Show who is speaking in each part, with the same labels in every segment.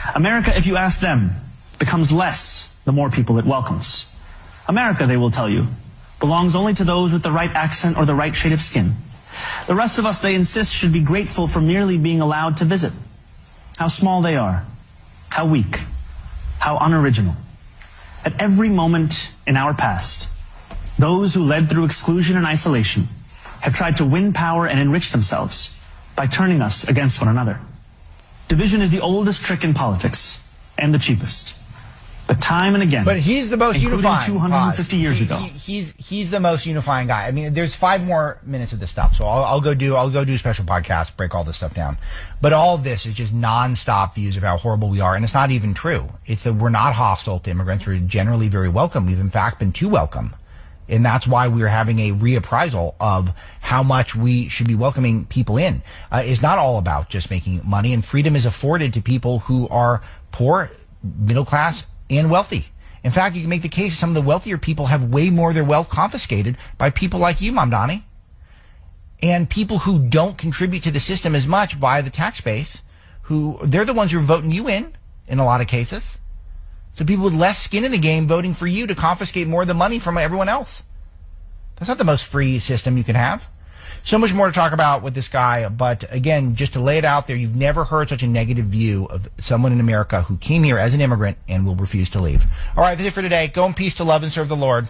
Speaker 1: America, if you ask them, becomes less the more people it welcomes. America, they will tell you, belongs only to those with the right accent or the right shade of skin. The rest of us, they insist, should be grateful for merely being allowed to visit. How small they are, how weak, how unoriginal. At every moment in our past, those who led through exclusion and isolation have tried to win power and enrich themselves by turning us against one another. Division is the oldest trick in politics and the cheapest. But time and again,
Speaker 2: but he's the most unifying.
Speaker 1: 250 years ago,
Speaker 2: he's the most unifying guy. I mean, there's 5 more minutes of this stuff, so I'll go do a special podcast, break all this stuff down. But all of this is just nonstop views of how horrible we are, and it's not even true. It's that we're not hostile to immigrants. We're generally very welcome. We've in fact been too welcome, and that's why we're having a reappraisal of how much we should be welcoming people in. It's not all about just making money, and freedom is afforded to people who are poor, middle class, and wealthy. In fact, you can make the case some of the wealthier people have way more of their wealth confiscated by people like you, Mamdani, and people who don't contribute to the system as much via the tax base, who they're the ones who are voting you in a lot of cases. So people with less skin in the game voting for you to confiscate more of the money from everyone else. That's not the most free system you can have. So much more to talk about with this guy, but again, just to lay it out there, you've never heard such a negative view of someone in America who came here as an immigrant and will refuse to leave. All right, that's it for today. Go in peace to love and serve the Lord.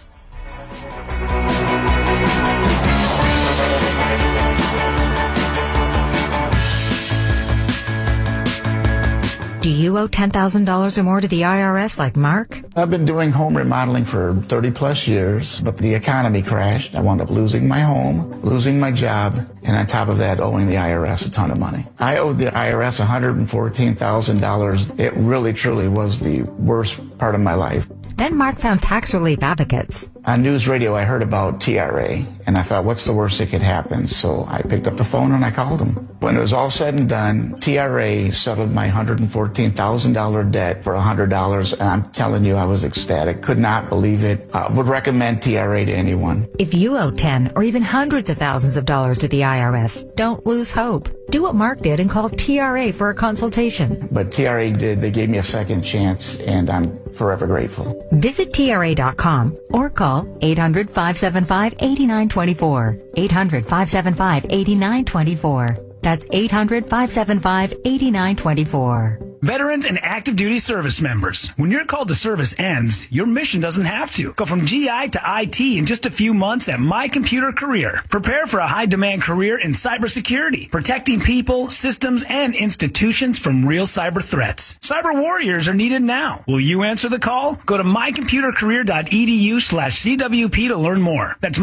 Speaker 3: Do you owe $10,000 or more to the IRS like Mark?
Speaker 4: I've been doing home remodeling for 30 plus years, but the economy crashed. I wound up losing my home, losing my job, and on top of that, owing the IRS a ton of money. I owed the IRS $114,000. It really, truly was the worst part of my life.
Speaker 3: Then Mark found tax relief advocates.
Speaker 4: On news radio, I heard about TRA, and I thought, what's the worst that could happen? So I picked up the phone and I called them. When it was all said and done, TRA settled my $114,000 debt for $100, and I'm telling you, I was ecstatic. Could not believe it. Would recommend TRA to anyone.
Speaker 3: If you owe 10 or even hundreds of thousands of dollars to the IRS, don't lose hope. Do what Mark did and call TRA for a consultation.
Speaker 4: But TRA did. They gave me a second chance, and I'm forever grateful.
Speaker 3: Visit TRA.com or call 800-575-8924. 800-575-8924. That's 800-575-8924.
Speaker 5: Veterans and active duty service members, when your call to service ends, your mission doesn't have to. Go from GI to IT in just a few months at My Computer Career. Prepare for a high-demand career in cybersecurity, protecting people, systems, and institutions from real cyber threats. Cyber warriors are needed now. Will you answer the call? Go to mycomputercareer.edu/CWP to learn more. That's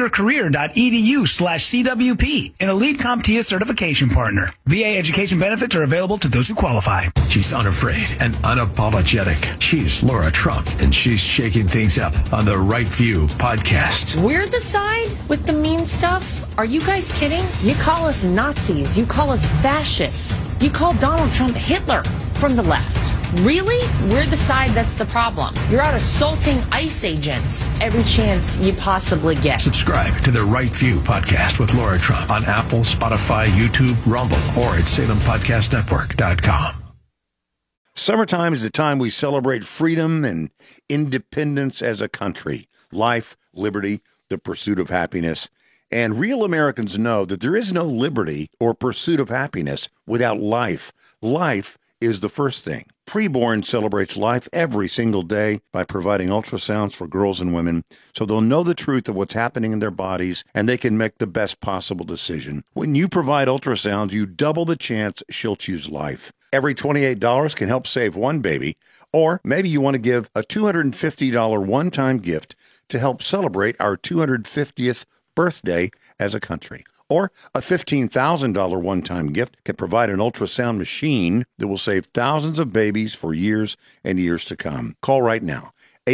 Speaker 5: mycomputercareer.edu/CWP, an elite CompTIA certification partner. VA education benefits are available to those who qualify.
Speaker 6: She's unafraid and unapologetic. She's Laura Trump, and she's shaking things up on the Right View podcast.
Speaker 7: We're the side with the mean stuff? Are you guys kidding? You call us Nazis. You call us fascists. You call Donald Trump Hitler from the left. Really? We're the side that's the problem. You're out assaulting ICE agents every chance you possibly get.
Speaker 6: Subscribe to the Right View podcast with Laura Trump on Apple, Spotify, YouTube, Rumble, or at SalemPodcastNetwork.com.
Speaker 8: Summertime is the time we celebrate freedom and independence as a country. Life, liberty, the pursuit of happiness. And real Americans know that there is no liberty or pursuit of happiness without life. Life is the first thing. Preborn celebrates life every single day by providing ultrasounds for girls and women so they'll know the truth of what's happening in their bodies and they can make the best possible decision. When you provide ultrasounds, you double the chance she'll choose life. Every $28 can help save one baby, or maybe you want to give a $250 one-time gift to help celebrate our 250th birthday as a country. Or a $15,000 one-time gift can provide an ultrasound machine that will save thousands of babies for years and years to come. Call right now,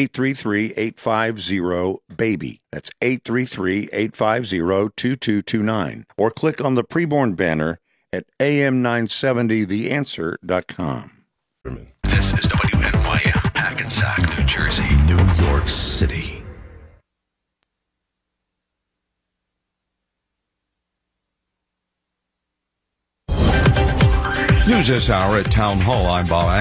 Speaker 8: 833-850-BABY. That's 833-850-2229. Or click on the preborn banner at am970theanswer.com.
Speaker 6: This is WNYM, Hackensack, New Jersey, New York City.
Speaker 9: News this hour at Town Hall. I'm Bob